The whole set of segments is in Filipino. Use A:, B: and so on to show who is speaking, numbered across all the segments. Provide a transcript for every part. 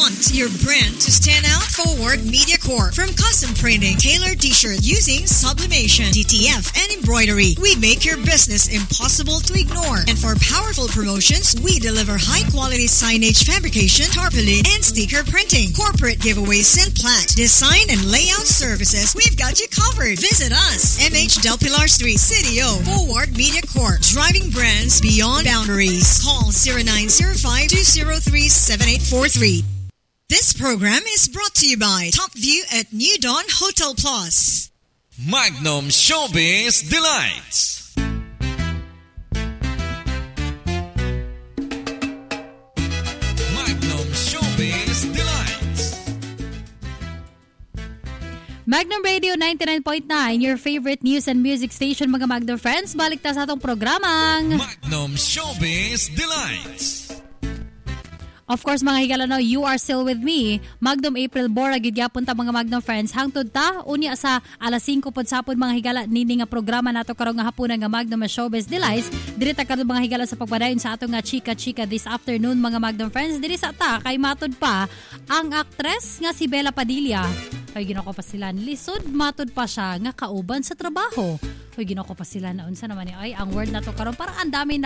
A: want your brand to stand out? Forward Media Corp. From custom printing, tailored t-shirt using sublimation, DTF, and embroidery, we make your business impossible to ignore. And for powerful promotions, we deliver high-quality signage fabrication, tarpaulin, and sticker printing, corporate giveaways, and plaque, design and layout services. We've got you covered. Visit us, MH Del Pilar Street, City O. Forward Media Corp. Driving brands beyond boundaries. Call 0905-203-7843. This program is brought to you by Top View at New Dawn Hotel Plus.
B: Magnum Showbiz Delights. Magnum Showbiz Delights.
C: Magnum Radio 99.9, your favorite news and music station, mga Magnum friends. Balik ta sa atong programang
B: Magnum Showbiz Delights.
C: Of course, mga higala, no, you are still with me. Magnum April Bora, gidyapon ta mga Magnum friends. Hangtod ta, unya sa alas 5 pod sapod mga higala, nini nga programa nato karong nga hapunan nga Magnum Showbiz Delights. Diri ta karon mga higala sa pagpadayon sa ato nga chika-chika this afternoon mga Magnum friends. Diri sa ta, kay matod pa, ang aktres nga si Bella Padilla. Kay ginako pa sila lisod, matod pa siya nga kauban sa trabaho. Hoy, ginako pa sila na unsa naman ni ay ang word na to karon para ang dami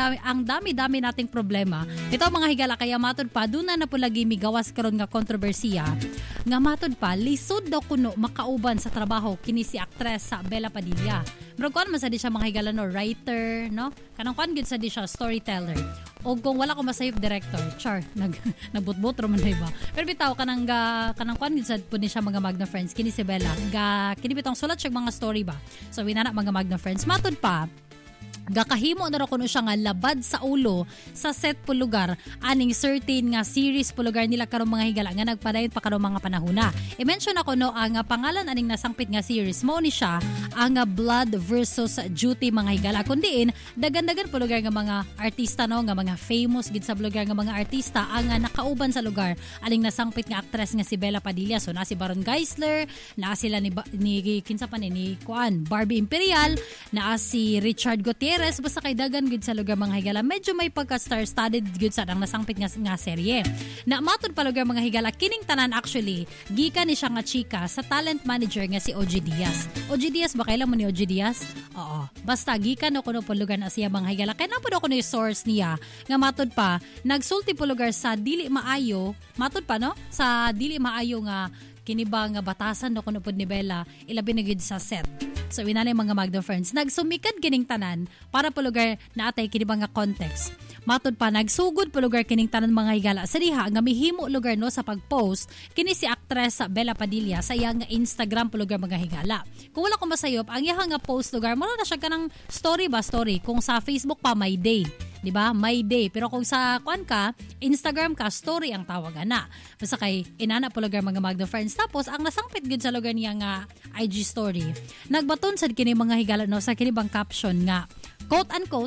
C: nating problema. Ito mga higala kaya matod pa duna na po lagi migawas karon nga kontrobersiya. Nga matod pa lisod daw kuno makauban sa trabaho kini si aktres sa Bella Padilla. Pero kuan man sa di siya mga higala no writer, no? Kanang kuan gid sa di siya storyteller. O kung wala ko masayop director, char nagbutbot ro man ba. Pero bitaw kanang kuan gid sa pud ni siya mga Magna friends kini si Bella. Kini bitong sulat siya mga story ba. So winana mga Magna friends matod pa gakahimo na ra kuno siya nga labad sa ulo sa set po lugar aning certain nga series po lugar nila karong mga higala nga nagpadayon pa karong mga panahona. I-mention ako no ang pangalan aning nasangpit nga series mo ni siya ang Blood versus Duty mga higala kundiin dagan-dagan po lugar nga mga artista no nga mga famous gid sa lugar nga mga artista ang nakauban sa lugar aning nasangpit nga aktres nga si Bella Padilla. So na si Baron Geisler, na sila ni kinsa pa ni kuan Barbie Imperial, na si Richard Gutierrez. Basta kay dagan gud sa lugar mga higala medyo may pagka star-studded gud sa ang nasangpit nga serye. Na matod pa lugar mga higala kining tanan actually gikan ni siya nga chika sa talent manager nga si OG Diaz. OG Diaz ba kailan mo ni OG Diaz? Oo. Basta gikan ako no po lugar na siya mga higala. Kaya napod ako no yung source niya nga matod pa nagsulti po lugar sa dili maayo matod pa no sa dili maayo nga kiniba nga batasan no kuno pod ni Bella ilabi na gid sa set. So winanay mga Magda friends nagsumikad kining tanan para po lugar na atay kiniba nga context. Matod pa nagsugod po lugar kining tanan mga higala sa diha nga mihimo lugar no sa pagpost kini si aktres sa Bella Padilla sa iyang Instagram po lugar mga higala. Kung wala ko masayop ang iyang nga post lugar mo na siya kanang story kung sa Facebook pa my day. Diba? My day. Pero kung sa kuan ka, Instagram ka, story ang tawag na. Basta kay inana po lugar mga Magda friends. Tapos, ang nasangpit gud sa lugar niya nga IG story. Nagbaton sa kini mga higala no sa kini bang caption nga quote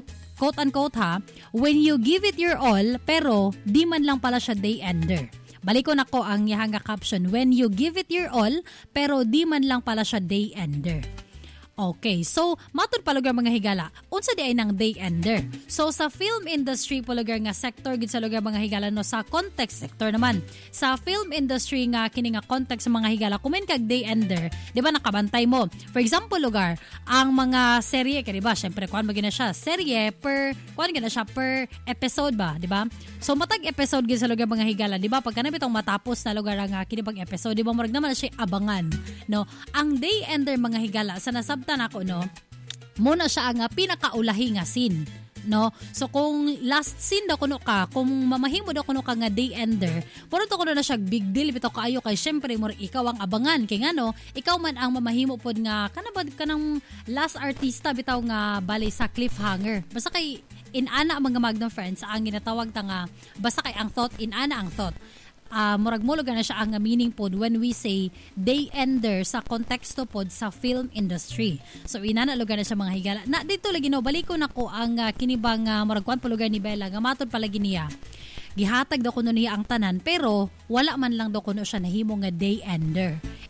C: unquote ha, when you give it your all, pero di man lang pala siya day ender. Balikon ako ang iyang caption, when you give it your all, pero di man lang pala siya day ender. Okay, so matod pa lugar mga higala, unsa di ay nang day ender. So sa film industry po lugar nga sector gid sa lugar mga higala no sa context sector naman. Sa film industry nga kini nga context sa mga higala, kumen kag day ender, di ba nakabantay mo. For example lugar, ang mga serye kay di ba, syempre kuan ba gina siya, serye per kuan gina siya per episode ba, di ba? So matag episode gid sa lugar mga higala, di ba? Pagka na bitong matapos na lugar nga kini bang episode, di ba murag naman siya abangan, no? Ang day ender mga higala sa nasabtan ako no, muna siya ang pinakaulahi nga scene, no? So kung last scene daw kuno ka, kung mamahimo daw kuno ka nga day ender, puro to kuno na siya big deal bitaw kaayo kay syempre mo ikaw ang abangan kay ngano, ikaw man ang mamahimo pod nga kanabad kanang last artista bitaw nga bali sa cliffhanger. Basta kay inana mga Magna friends ang ginatawag ta nga basta kay ang thought inana ang thought. Murag na siya ang meaning pod when we say day ender sa konteksto pod sa film industry. So inanalugan na siya mga higala. Na dito lagi no baliko nako ang kinibang murag kwan po lugar ni Bella nga matod palagi niya. Gihatag daw kuno niya ang tanan pero wala man lang daw kuno siya nahimo nga day ender.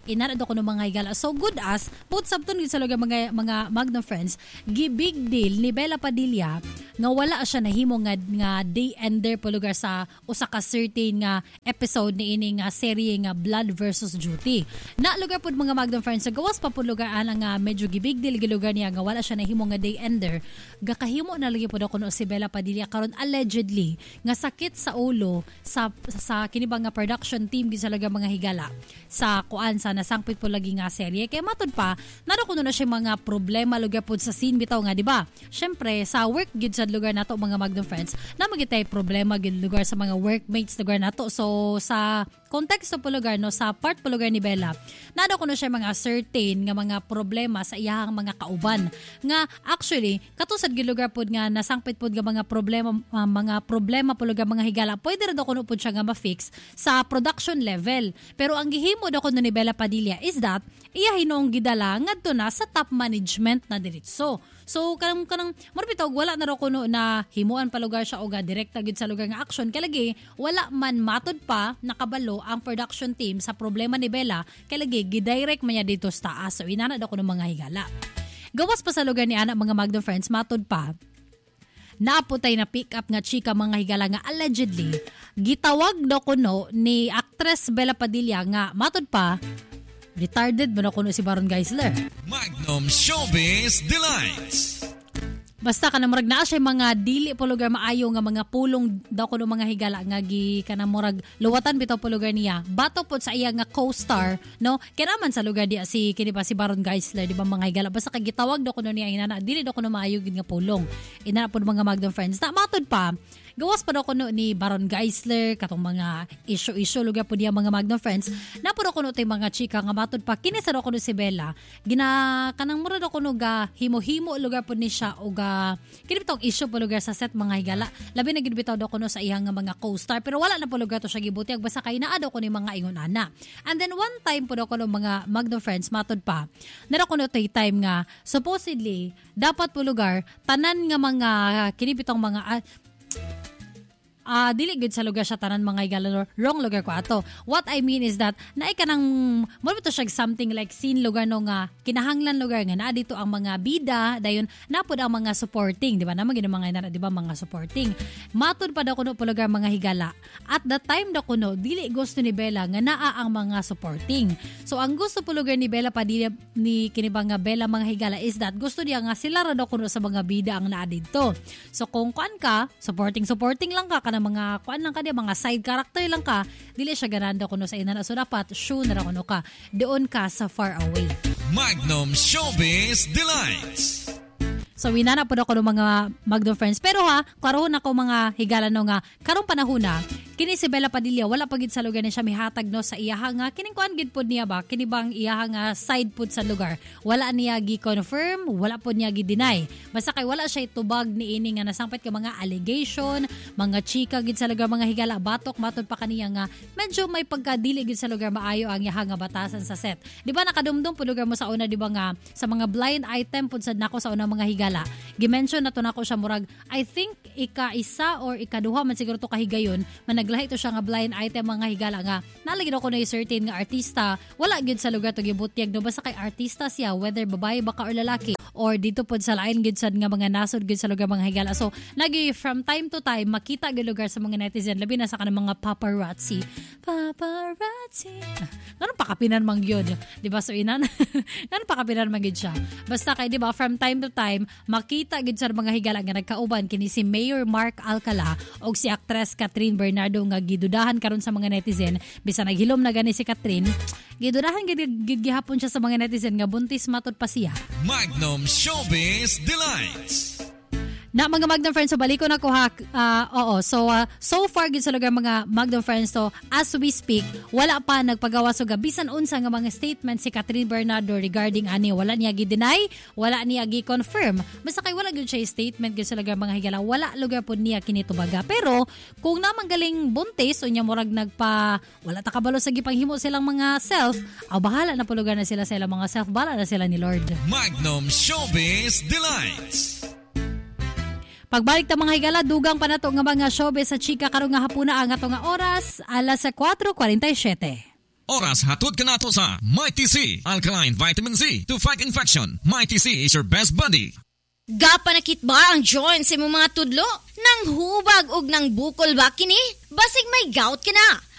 C: inana do ko ng mga higala. So good as put sabton gid sa lugar mga Magnum friends, gibig deal ni Bella Padilla nga wala siya nahimo nga day ender po lugar sa usa ka certain nga episode ni ini nga serye nga Blood versus Duty. Na lugar pud mga Magnum friends, sa gawas pa pud lugar ana nga medyo gibig deal lugar niya nga wala siya nahimo nga day ender. Gakahimo na lagi pud ako no si Bella Padilla karon allegedly nga sakit sa ulo sa kini ba nga production team gid sa lugar mga higala sa kuan sa nasangpit po lagi nga serye. Kaya matud pa naro kuno na siya mga problema lugar pud sa scene bitaw nga di ba? Syempre sa work gid sa lugar nato mga Magnum friends na magitay problema gid lugar sa mga workmates lugar nato. So sa konteksto po lugar no sa part po lugar ni Bella nado kuno siya mga certain nga mga problema sa iyahang mga kauban nga actually katusad gid lugar pud nga nasangpit pud nga mga problema po lugar mga higala pwede ra daw kuno pud siya nga ma-fix sa production level. Pero ang gihimo daw kuno ni Bella Padilla is that iya hinong gidala ngadto na sa top management na diretso. So kanang marbitaw wala na raw kuno na himuan pa lugar siya o ga direkta gid sa lugar nga action kay lagi wala man matod pa nakabalo ang production team sa problema ni Bella kay lagi gidirect man niya dito sa taas. So inana daw kuno mga higala. Gawas pa sa lugar ni ana mga Magnum friends matod pa naaputay na pick up nga chika mga higala nga allegedly gitawag daw kuno ni actress Bella Padilla nga matod pa retarded ba na kuno si Baron Geisler.
B: Magnum Showbiz Delights.
C: Basta ka na murag naa siya mga dili po lugar maayo nga mga pulong daw kuno mga higala nga gi kana murag luwatan bitaw po lugar niya. Bato po sa iya nga co-star no kaya naman sa lugar dia si kini ba si Baron Geisler di ba mga higala basta kay gitawag daw kuno niya inana dili daw kuno maayo gid nga pulong. Inana po mga Magnum friends. Na matod pa gawas pa daw kuno ni Baron Geisler katong mga issue lugar po diya mga Magnum friends. Na po daw kuno tay mga chika nga matod pa kini sa daw kuno si Bella gina kanang mura daw kuno ga himo-himo lugar po ni siya o ga kini bitong issue po lugar sa set mga higala. Labi na gid bitaw daw kuno sa iyang mga co-star pero wala na po lugar to siya gibuti basta kay naa daw kuno mga ingon ana. And then one time po daw kuno mga Magnum friends matod pa. Nara kuno tay time nga supposedly dapat po lugar tanan nga mga kini bitong mga dili gud sa lugar siya tanan mga higala wrong lugar ko ato. What I mean is that naay ka nang mo to siya something like scene lugar no nga kinahanglan lugar nga na dito ang mga bida dayon napod ang mga supporting di ba naman gid mga ina di ba mga supporting matud pa daw kuno po lugar mga higala at the time daw kuno dili gusto ni Bella nga naa ang mga supporting. So ang gusto po lugar ni Bella Padilla ni kini ba nga Bella mga higala is that gusto niya nga sila ra daw kuno sa mga bida ang naa dito. So kung kuan ka supporting lang ka na mga kuan lang ka diya, mga side character lang ka, dili siya gananda kuno sa inana. So dapat sure na kuno ka doon ka sa far away.
B: Magnum Showbiz Delights.
C: So winana po ako ng mga Magnum friends. Pero karoon ako mga higala no nga karong panahon na kini si Bella Padilla wala pagid sa lugar ni siya mihatag no sa iyaha nga kining kuan gid pod niya ba kini bang iyaha nga side pod sa lugar wala niya gi-confirm wala pod niya gi-deny basta kay wala siya itubag ni ini nga nasangpit ka mga allegation mga chika gid sa lugar mga higala batok matod pa kaniya nga medyo may pagkadili gid sa lugar maayo ang iyaha nga batasan sa set di ba nakadumdum pod lugar mo sa una di ba nga sa mga blind item pod sad nako sa una mga higala gi-mention na to nako siya murag I think ika-isa or ikaduha man siguro to kahigayon naglahi to siya nga blind item mga higala nga nalagi daw ko na certain nga artista wala gyud sa lugar to gibutyag no basta kay artista siya whether babae baka or lalaki or dito pod sa lain gyud sad nga mga nasod gyud sa lugar mga higala so nagi from time to time makita gyud lugar sa mga netizen labi na sa kanang mga paparazzi ganun pakapinan man gyud di ba so inan ganun pakapinan man gyud siya basta kay di ba from time to time makita gyud sa mga higala nga nagkauban kini si Mayor Mark Alcala og si actress Catherine Bernardo nga gidudahan karon sa mga netizen bisan naghilom na gani si Catherine gidudahan gihapon siya sa mga netizen nga buntis matod pa siya.
B: Magnum Showbiz Delights.
C: Na mga Magnum friends, so balik ko na ko so far gid sa lugar mga Magnum friends so as we speak wala pa nagpagawa so bisan unsa nga mga statement si Catherine Bernardo regarding ani wala niya gi-deny wala niya gi-confirm basta kay wala gyud siya statement gid sa lugar mga higala wala lugar pod niya kinitubaga pero kung namang galing buntis unya murag wala ta kabalo sa gipanghimo silang mga self bahala na po lugar na sila sa ilang mga self bala na sila ni Lord.
B: Magnum Showbiz Delights.
C: Pagbalik ta mga higala, dugang pa na to nga mga showbiz sa chika karong nga hapuna ang ato nga oras, alas 4:47.
B: Oras hatod ka nato sa Mighty C, Alkaline Vitamin C to fight infection. Mighty C is your best buddy.
D: Gapanakit ba ang joints sa mga tudlo? Nang hubag og nang bukol ba kini? Basig may gout ka na.